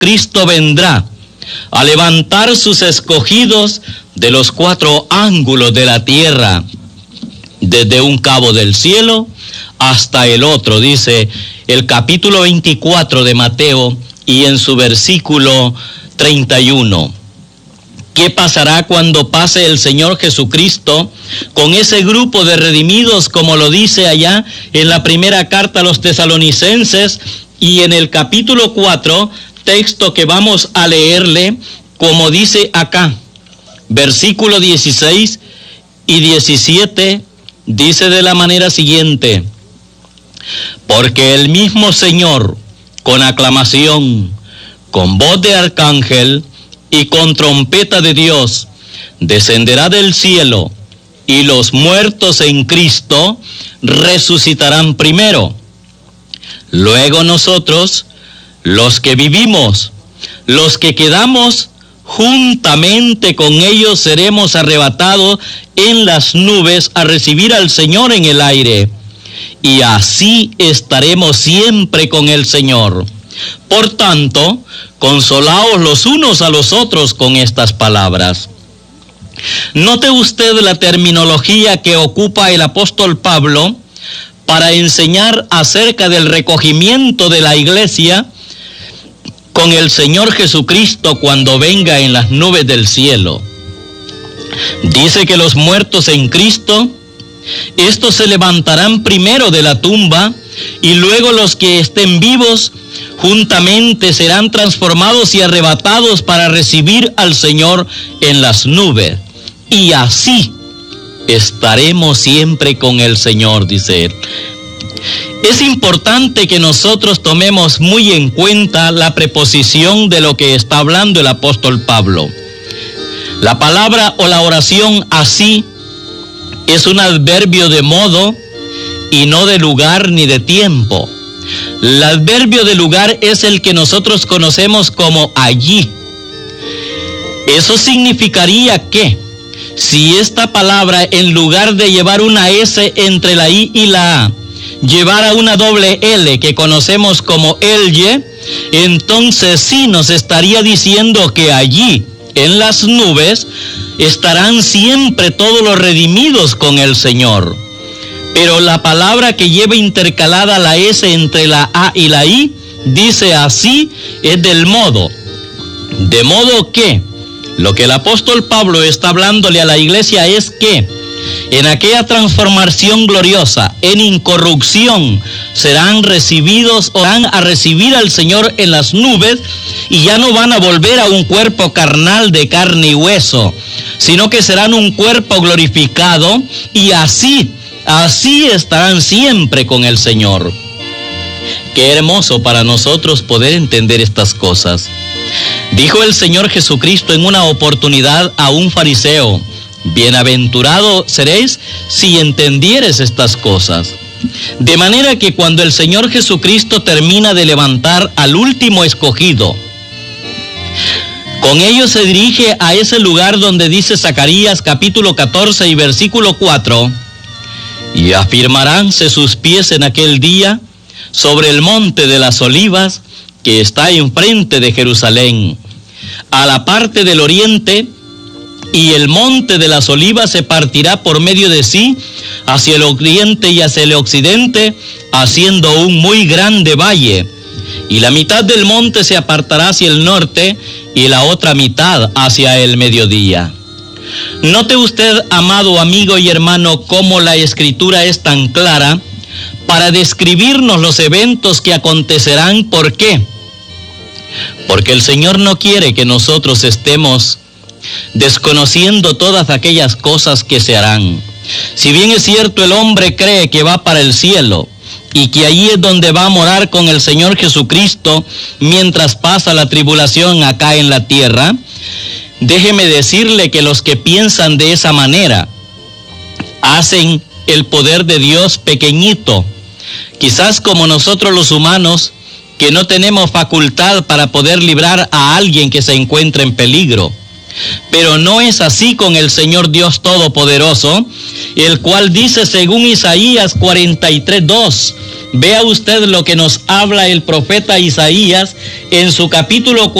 Cristo vendrá a levantar sus escogidos de los 4 ángulos de la tierra, desde un cabo del cielo hasta el otro, dice el capítulo 24 de Mateo y en su versículo 31. ¿Qué pasará cuando pase el Señor Jesucristo con ese grupo de redimidos, como lo dice allá en la primera carta a los tesalonicenses y en el capítulo 4, texto que vamos a leerle, como dice acá, versículo 16 y 17, dice de la manera siguiente: porque el mismo Señor, con aclamación, con voz de arcángel y con trompeta de Dios, descenderá del cielo, y los muertos en Cristo resucitarán primero. Luego nosotros, los que vivimos, los que quedamos, juntamente con ellos seremos arrebatados en las nubes a recibir al Señor en el aire, y así estaremos siempre con el Señor. Por tanto, consolaos los unos a los otros con estas palabras. Note usted la terminología que ocupa el apóstol Pablo para enseñar acerca del recogimiento de la iglesia con el Señor Jesucristo cuando venga en las nubes del cielo. Dice que los muertos en Cristo, estos se levantarán primero de la tumba, y luego los que estén vivos juntamente serán transformados y arrebatados para recibir al Señor en las nubes. Y así estaremos siempre con el Señor, dice él. Es importante que nosotros tomemos muy en cuenta la preposición de lo que está hablando el apóstol Pablo. La palabra o la oración así es un adverbio de modo y no de lugar ni de tiempo. El adverbio de lugar es el que nosotros conocemos como allí. Eso significaría que si esta palabra, en lugar de llevar una S entre la I y la A, llevara una doble L que conocemos como elye, entonces sí nos estaría diciendo que allí, en las nubes, estarán siempre todos los redimidos con el Señor. Pero la palabra que lleva intercalada la S entre la A y la I, dice así, es del modo. De modo que lo que el apóstol Pablo está hablándole a la iglesia es que en aquella transformación gloriosa, en incorrupción, serán recibidos o van a recibir al Señor en las nubes, y ya no van a volver a un cuerpo carnal de carne y hueso, sino que serán un cuerpo glorificado, y así estarán siempre con el Señor. Qué hermoso para nosotros poder entender estas cosas. Dijo el Señor Jesucristo en una oportunidad a un fariseo: bienaventurado seréis si entendieres estas cosas. De manera que cuando el Señor Jesucristo termina de levantar al último escogido, con ello se dirige a ese lugar donde dice Zacarías capítulo 14 y versículo 4: y afirmaránse sus pies en aquel día sobre el monte de las olivas que está enfrente de Jerusalén, a la parte del oriente, y el monte de las olivas se partirá por medio de sí hacia el oriente y hacia el occidente, haciendo un muy grande valle, y la mitad del monte se apartará hacia el norte y la otra mitad hacia el mediodía. Note usted, amado amigo y hermano, cómo la Escritura es tan clara para describirnos los eventos que acontecerán. ¿Por qué? Porque el Señor no quiere que nosotros estemos desconociendo todas aquellas cosas que se harán. Si bien es cierto, el hombre cree que va para el cielo y que allí es donde va a morar con el Señor Jesucristo mientras pasa la tribulación acá en la tierra, déjeme decirle que los que piensan de esa manera hacen el poder de Dios pequeñito, quizás como nosotros los humanos, que no tenemos facultad para poder librar a alguien que se encuentra en peligro. Pero no es así con el Señor Dios Todopoderoso, el cual dice según Isaías 43:2. Vea usted lo que nos habla el profeta Isaías en su capítulo